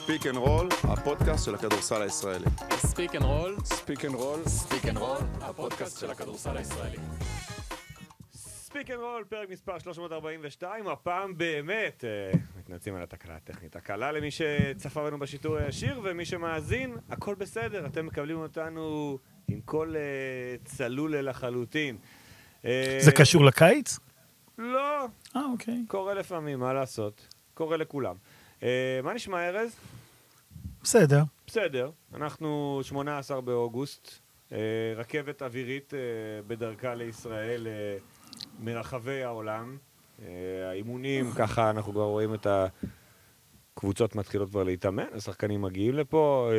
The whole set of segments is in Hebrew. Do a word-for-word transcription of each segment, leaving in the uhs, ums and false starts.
ספיק אנד רול, הפודקאסט של הכדורסל הישראלי. ספיק אנד רול, ספיק אנד רול, ספיק אנד רול, הפודקאסט של הכדורסל הישראלי. ספיק אנד רול, פרק מספר שלוש מאות ארבעים ושתיים, הפעם באמת, מתנצלים על התקלה הטכנית, הקלה למי שצפה בנו בשיטור הישיר, ומי שמאזין, הכל בסדר, אתם מקבלים אותנו עם כל צלול לחלוטין. זה קשור לקיץ? לא. אה, אוקיי. קורה לפעמים, מה לעשות? קורה לכולם. מה נשמע, ארז? בסדר. בסדר. אנחנו שמונה עשר באוגוסט, רכבת אווירית בדרכה לישראל מרחבי העולם. האימונים, ככה אנחנו כבר רואים את הקבוצות מתחילות כבר להתאמן, השחקנים מגיעים לפה.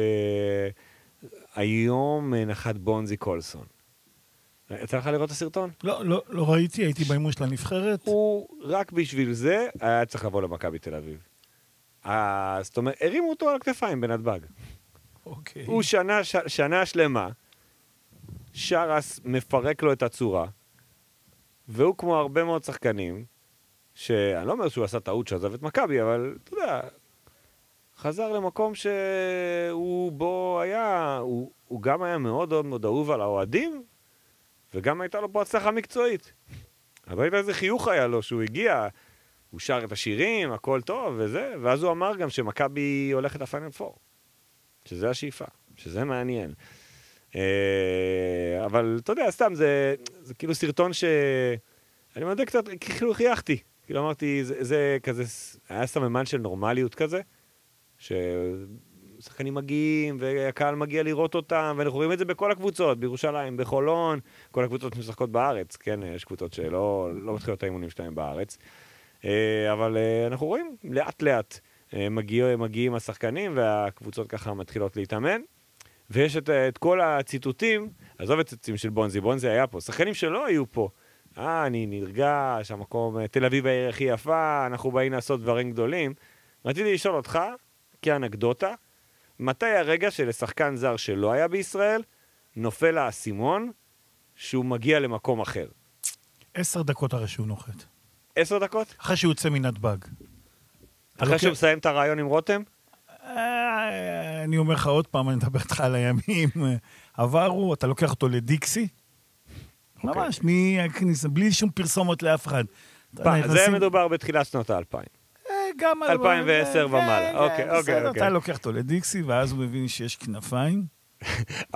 היום נחת בונזי קולסון. יצא לך לראות את הסרטון? לא, לא, לא ראיתי, הייתי באימון של הנבחרת. הוא רק בשביל זה היה צריך לבוא למכבי תל אביב. אז זאת אומרת, הרימו אותו על כתפיים בנתב"ג. אוקיי. הוא שנה, ש, שנה שלמה, שרס מפרק לו את הצורה, והוא כמו הרבה מאוד שחקנים, שאני לא אומר שהוא עשה טעות שעזב את מכבי, אבל אתה יודע, חזר למקום שהוא בו היה, הוא, הוא גם היה מאוד מאוד אהוב על האוהדים, וגם הייתה לו פה הצלחה מקצועית. אבל הייתה איזה חיוך היה לו שהוא הגיע, הוא שר את השירים, הכל טוב וזה, ואז הוא אמר גם שמכבי הולכת לפיינל פור. שזה השאיפה, שזה מעניין. אבל אתה יודע, סתם, זה, זה כאילו סרטון ש... אני מודה קצת, כאילו חייכתי. כאילו אמרתי, זה, זה כזה, היה סממן של נורמליות כזה, ששחקנים מגיעים, והקהל מגיע לראות אותם, ואנחנו רואים את זה בכל הקבוצות, בירושלים, בחולון, כל הקבוצות משחקות בארץ, כן, יש קבוצות שלא לא מתחילות את האימונים שלהם בארץ. אבל אנחנו רואים לאט לאט מגיעים, מגיעים השחקנים והקבוצות ככה מתחילות להתאמן, ויש את, את כל הציטוטים, עזוב את הציטוטים של בונזי, בונזי היה פה, שחקנים שלא היו פה, אה, אני נרגש, המקום, תל אביב העיר הכי יפה, אנחנו באים לעשות דברים גדולים. רציתי לשאול אותך, כאנקדוטה, מתי הרגע שלשחקן זר שלא היה בישראל, נופל האסימון שהוא מגיע למקום אחר? עשר דקות הרי שהוא נוחת. עשר דקות? אחרי שהוא יוצא מנתב"ג. אחרי שהוא מסיים את הרעיון עם רותם? אני אומר לך עוד פעם, אני מדבר איתך על הימים עברו, אתה לוקח אותו לדיקסי, ממש, בלי שום פרסומות לאף אחד. זה מדובר בתחילת שנות האלפיים. גם אלפיים ועשר ומעלה. אוקיי, אוקיי, אוקיי. אתה לוקח אותו לדיקסי, ואז הוא מבין שיש כנפיים.